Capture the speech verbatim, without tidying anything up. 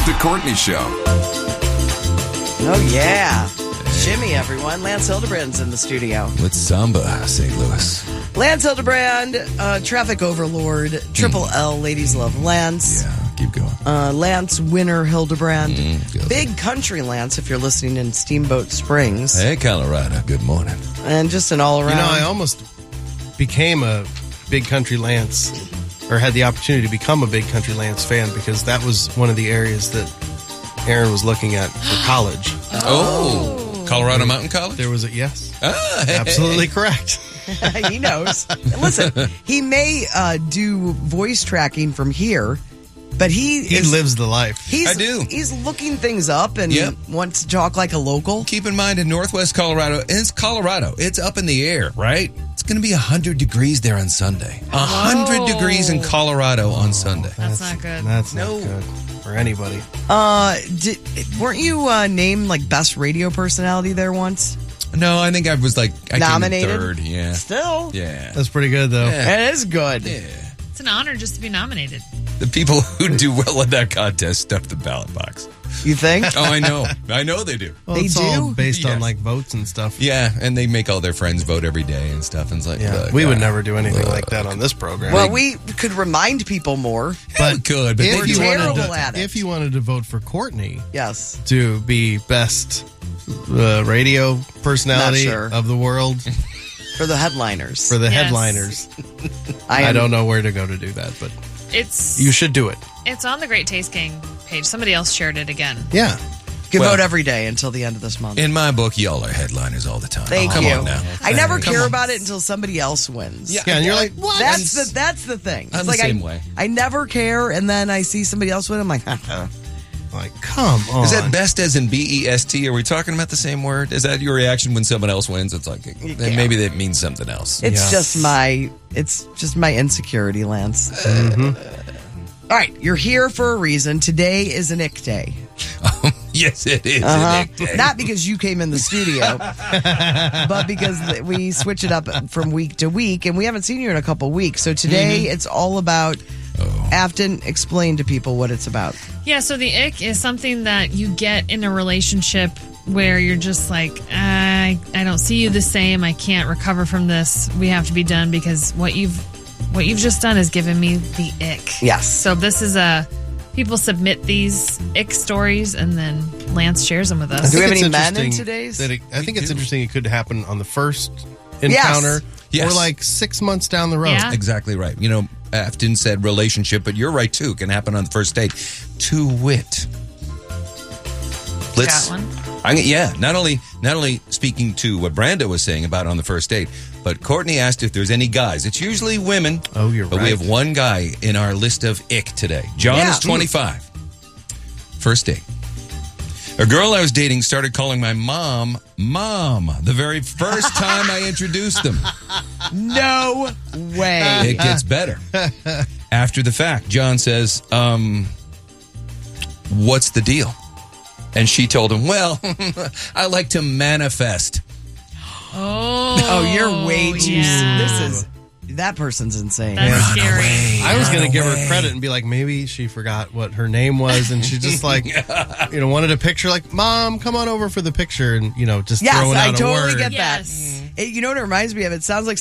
The Courtney Show. Oh, yeah. Jimmy, everyone. Lance Hildebrand's in the studio. With Samba, Saint Louis. Lance Hildebrand, uh, traffic overlord, Triple L, ladies love Lance. Yeah, keep going. Uh, Lance Winner Hildebrand. Mm, Big country Lance, if you're listening in Steamboat Springs. Hey, Colorado, good morning. And just an all around. You know, I almost became a big country Lance, or had the opportunity to become a big country Lance fan, because that was one of the areas that Aaron was looking at for college. Oh, Colorado Mountain College? There was a yes. Ah, hey. Absolutely correct. He knows. Listen, he may uh, do voice tracking from here, but he He is, lives the life. He's, I do. He's looking things up and Yep. wants to talk like a local. Keep in mind, in northwest Colorado, it's Colorado. It's up in the air, right? It's going to be one hundred degrees there on Sunday. one hundred Whoa. degrees in Colorado on Sunday. That's not good. That's No. not good for anybody. Uh, did, weren't you uh, named like best radio personality there once? No, I think I was like I Nominated? came in third. Yeah, Still, yeah, That's pretty good, though. Yeah. it is good. yeah. It's an honor just to be nominated. The people who do well in that contest stuff the ballot box. You think? Oh, I know, I know they do. Well, They it's all do? based Yes. on like votes and stuff. Yeah, and they make all their friends vote every day and stuff. And it's like, Yeah, look, we would uh, never do anything look. like that on this program. Well, we could remind people more. Yeah, we could, but if they you do. terrible wanted to, at it. if you wanted to vote for Courtney Yes. to be best uh, radio personality Not sure. of the world For the headliners. for the Yes. headliners, I, I am- don't know where to go to do that, but It's you should do it. it's on the Great Taste Gang page. Somebody else shared it again. Yeah. You can Well- vote every day until the end of this month. In my book, y'all are headliners all the time. Thank Come you. on now. I never Come care on. about it until somebody else wins. Yeah, Yeah, and you're like, what? That's the that's the thing. I'm It's the like same I, way. I never care, and then I see somebody else win. I'm like, Like, come on. Is that best as in B E S T? Are we talking about the same word? Is that your reaction when someone else wins? It's like, then maybe that means something else. it's Yeah. just my it's just my insecurity, Lance. Mm-hmm. All right, you're here for a reason. Today is an ick day. Yes, it is. Uh-huh. Nick Day. Not because you came in the studio, but because th- we switch it up from week to week, and we haven't seen you in a couple weeks. So today Mm-hmm. it's all about. Oh. Afton, explain to people what it's about. Yeah, so the ick is something that you get in a relationship where you're just like, I I don't see you the same. I can't recover from this. We have to be done because what you've what you've just done is given me the ick. Yes. So this is a people submit these ick stories and then Lance shares them with us. Do we have It's any men in interesting today's? that it- I think We it's do. interesting it could happen on the first encounter Yes. or like six months down the road. Yeah. Exactly right. You know, Afton said relationship, but you're right too. It can happen on the first date. To wit. Let's. Got one? I, yeah, not only not only speaking to what Brando was saying about on the first date, but Courtney asked if there's any guys. It's usually women. Oh, you're but right. we have one guy in our list of ick today. John Yeah. is twenty-five. First date. A girl I was dating started calling my mom, Mom, the very first time I introduced them. No way. It gets better. After the fact, John says, um, what's the deal? And she told him, well, I like to manifest. Oh, Oh, you're way too. yeah. This is that person's insane. That's scary. I was going to Run give her away. credit and be like, maybe she forgot what her name was, and she just like, you know, wanted a picture. Like, Mom, come on over for the picture, and you know, just Yes, throwing I out a totally word. get Yes. that. It- you know what it reminds me of? It sounds like